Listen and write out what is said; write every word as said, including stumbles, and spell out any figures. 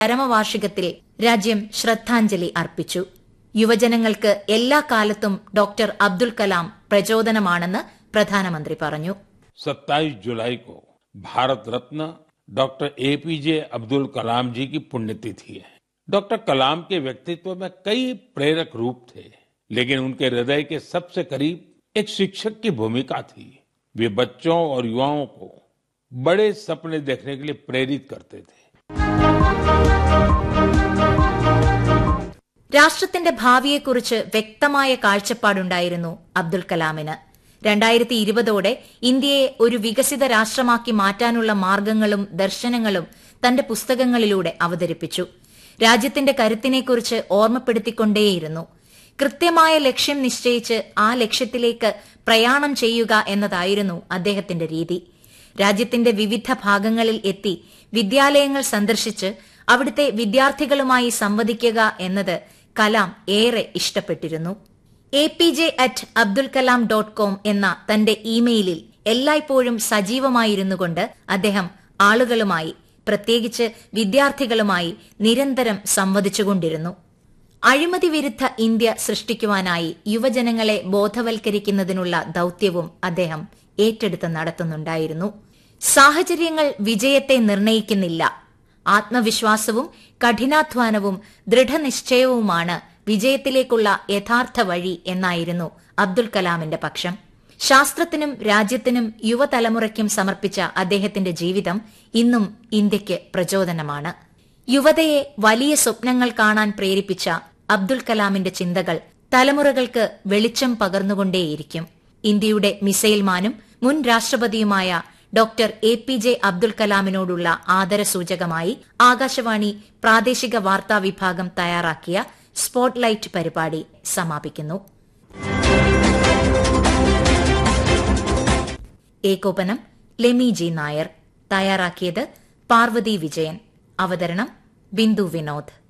ചരമവാർഷികത്തിൽ രാജ്യം ശ്രദ്ധാഞ്ജലി അർപ്പിച്ചു. യുവജനങ്ങൾക്ക് എല്ലാ കാലത്തും ഡോക്ടർ അബ്ദുൽ കലാം പ്രചോദനമാണെന്ന് പ്രധാനമന്ത്രി പറഞ്ഞു. सत्ताईस जुलाई को भारत रत्न डॉक्टर एपीजे अब्दुल कलाम जी की पुण्यतिथि है. डॉक्टर कलाम के व्यक्तित्व में कई प्रेरक रूप थे, लेकिन उनके हृदय के सबसे करीब एक शिक्षक की भूमिका थी. वे बच्चों और युवाओं को बड़े सपने देखने के लिए प्रेरित करते थे. രാഷ്ട്രത്തിന്റെ ഭാവിയെക്കുറിച്ച് വ്യക്തമായ കാഴ്ചപ്പാടുണ്ടായിരുന്നു അബ്ദുൽ കലാമിന്. രണ്ടായിരത്തി ഇരുപതോടെ ഇന്ത്യയെ ഒരു വികസിത രാഷ്ട്രമാക്കി മാറ്റാനുള്ള മാർഗങ്ങളും ദർശനങ്ങളും തന്റെ പുസ്തകങ്ങളിലൂടെ അവതരിപ്പിച്ചു. രാജ്യത്തിന്റെ കരുത്തിനെക്കുറിച്ച് ഓർമ്മപ്പെടുത്തിക്കൊണ്ടേയിരുന്നു. കൃത്യമായ ലക്ഷ്യം നിശ്ചയിച്ച് ആ ലക്ഷ്യത്തിലേക്ക് പ്രയാണം ചെയ്യുക എന്നതായിരുന്നു അദ്ദേഹത്തിന്റെ രീതി. രാജ്യത്തിന്റെ വിവിധ ഭാഗങ്ങളിൽ എത്തി വിദ്യാലയങ്ങൾ സന്ദർശിച്ച് അവിടുത്തെ വിദ്യാർത്ഥികളുമായി സംവദിക്കുക എന്നത് കലാം ഏറെ ഇഷ്ടപ്പെട്ടിരുന്നു. A P J at Abdul Kalam dot com എന്ന തന്റെ ഇമെയിലിൽ എല്ലായ്പ്പോഴും സജീവമായിരുന്നുകൊണ്ട് അദ്ദേഹം ആളുകളുമായി, പ്രത്യേകിച്ച് വിദ്യാർത്ഥികളുമായി നിരന്തരം സംവദിച്ചുകൊണ്ടിരുന്നു. അഴിമതി വിരുദ്ധ ഇന്ത്യ സൃഷ്ടിക്കുവാനായി യുവജനങ്ങളെ ബോധവൽക്കരിക്കുന്നതിനുള്ള ദൌത്യവും അദ്ദേഹം ഏറ്റെടുത്ത് നടത്തുന്നുണ്ടായിരുന്നു. സാഹചര്യങ്ങൾ വിജയത്തെ നിർണയിക്കുന്നില്ല. ആത്മവിശ്വാസവും കഠിനാധ്വാനവും ദൃഢനിശ്ചയവുമാണ് വിജയത്തിലേക്കുള്ള യഥാർത്ഥ വഴി എന്നായിരുന്നു അബ്ദുൽ കലാമിന്റെ പക്ഷം. ശാസ്ത്രത്തിനും രാജ്യത്തിനും യുവതലമുറയ്ക്കും സമർപ്പിച്ച അദ്ദേഹത്തിന്റെ ജീവിതം ഇന്നും ഇന്ത്യയ്ക്ക് പ്രചോദനമാണ്. യുവതയെ വലിയ സ്വപ്നങ്ങൾ കാണാൻ പ്രേരിപ്പിച്ച അബ്ദുൽ കലാമിന്റെ ചിന്തകൾ തലമുറകൾക്ക് വെളിച്ചം പകർന്നുകൊണ്ടേയിരിക്കും. ഇന്ത്യയുടെ മിസൈൽ മാനും മുൻ രാഷ്ട്രപതിയുമായ doctor A P J Abdul കലാമിനോടുള്ള ആദരസൂചകമായി ആകാശവാണി പ്രാദേശിക വാർത്താ വിഭാഗം തയ്യാറാക്കിയ സ്പോട്ട്ലൈറ്റ് പരിപാടി സമാപിക്കുന്നു. ഏകോപനം ലെമി ജി നായർ. തയ്യാറാക്കിയത് പാർവതി വിജയൻ. അവതരണം ബിന്ദു വിനോദ്.